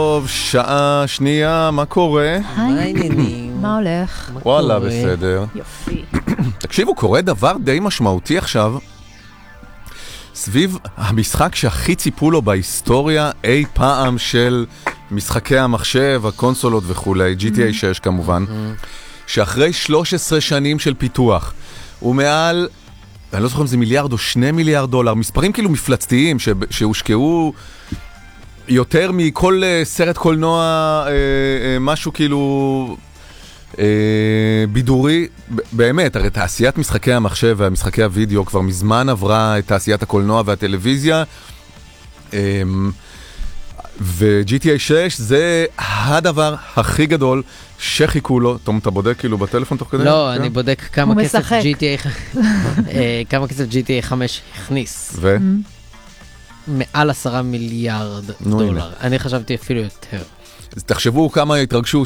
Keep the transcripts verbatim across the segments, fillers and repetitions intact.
טוב, שעה שנייה, מה קורה? היי, מה הולך? וואלה, בסדר. יופי. תקשיבו, קורה דבר די משמעותי עכשיו, סביב המשחק שהכי ציפו לו בהיסטוריה אי פעם של משחקי המחשב, הקונסולות וכולי, ג'י טי איי שש כמובן, שאחרי שלוש עשרה שנים של פיתוח, ומעל, אני לא זוכר אם זה מיליארד או שני מיליארד דולר, מספרים כאילו מפלצתיים ש- שהושקעו יותר מכל uh, סרט קולנוע, uh, uh, משהו כאילו uh, בידורי, ב- באמת, הרי תעשיית משחקי המחשב והמשחקי הוידאו כבר מזמן עברה את תעשיית הקולנוע והטלוויזיה, um, ו-ג'י טי איי שש זה הדבר הכי גדול שחיכו לו. תום, אתה בודק כאילו בטלפון תוך כדי? לא, אני בודק כמה כסף משחק. ג'י טי איי אה, כמה כסף ג'י טי איי חמש הכניס. ו? מעל עשרה מיליארד נו, הנה. דולר. אני חשבתי אפילו יותר. אז תחשבו כמה התרגשו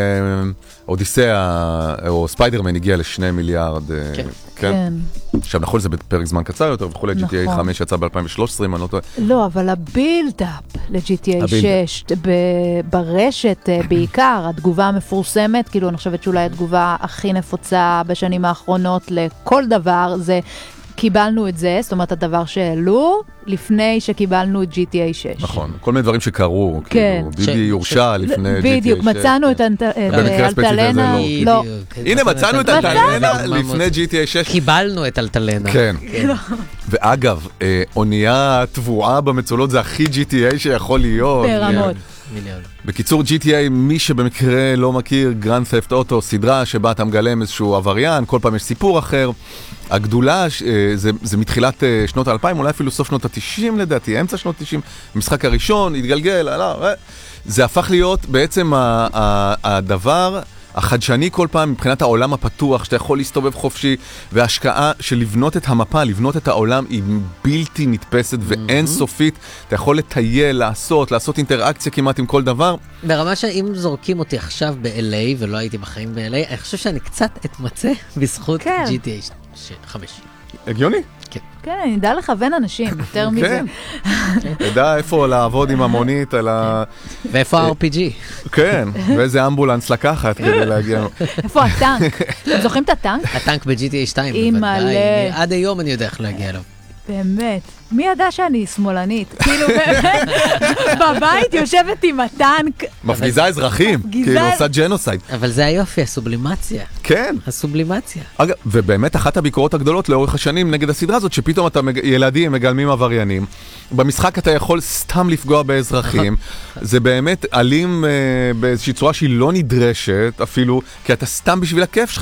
שאודיסאה או ספיידרמן הגיע לשני מיליארד. אה, כן. כן. עכשיו נכון זה בפרק זמן קצר יותר וכולי, ג'י טי איי נכון. חמש יצא ב-אלפיים ושלוש עשרה, אם אני לא טועה. לא, אבל הבילדאפ ל-ג'י טי איי הבילדאפ. שש ב- ברשת אה, בעיקר, התגובה המפורסמת, כאילו אני חושבת שאולי התגובה הכי נפוצה בשנים האחרונות לכל דבר, זה קיבלנו את זה, זאת אומרת הדבר שהעלו, לפני שקיבלנו את ג'י טי איי שש. נכון, כל מיני דברים שקרו, כן. כאילו ביבי ש- יורשע ש- לפני ג'י טי איי שש. בדיוק, מצאנו את אנט- את, במקרה אה, הספציפי הזה אלטלנה, לא. לא. בדיוק. הנה מצאנו את אלטלנה לפני ג'י טי איי שש. קיבלנו את אלטלנה. כן. ואגב, אה, אונייה טבועה במצולות זה הכי ג'י טי איי שיכול להיות. ברמות. מיליון. בקיצור, ג'י טי איי, מי שבמקרה לא מכיר, גרנד ת'פט אוטו, סדרה שבה אתה מגלם איזשהו עבריין, כל פעם יש סיפור אחר. הגדולה, אה, זה, זה מתחילת אה, שנות האלפיים, אולי אפילו סוף שנות ה-תשעים לדעתי, אמצע שנות ה-תשעים, המשחק הראשון, התגלגל, לא, אה. זה הפך להיות בעצם ה- ה- הדבר החדשני כל פעם מבחינת העולם הפתוח, שאתה יכול להסתובב חופשי, וההשקעה של לבנות את המפה, לבנות את העולם, היא בלתי נתפסת ואין סופית. אתה יכול לטייל, לעשות, לעשות אינטראקציה כמעט עם כל דבר. ברמה שאם זורקים אותי עכשיו ב-אל איי, ולא הייתי בחיים ב-אל איי, אני חושב שאני קצת אתמצא בזכות כן. ג'י טי איי חמש. הגיוני? כן, אני יודע לכוון אנשים, יותר מזה. כן. תדע איפה לעבוד עם המונית על ה... ואיפה ה-אר פי ג'י? כן, ואיזה אמבולנס לקחת כדי להגיע. איפה הטנק? אתם זוכרים את הטנק? הטנק ב-ג'י טי איי שתיים, אימא'לה. בוודאי. עד היום אני יודע איך להגיע אליו. באמת. מי ידע שאני שמאלנית? כאילו באמת, בבית יושבת עם הטנק. מפגיזה אזרחים, מפגיזה- כאילו עושה ג'נוסייד. אבל זה היופי, הסובלימציה. כן. הסובלימציה. אגב, ובאמת אחת הביקורות הגדולות לאורך השנים נגד הסדרה הזאת, שפתאום אתה, מג... ילדים מגלמים עבריינים. במשחק אתה יכול סתם לפגוע באזרחים. זה באמת אלים אה, באיזושהי צורה שהיא לא נדרשת אפילו, כי אתה סתם בשביל הכיף שלך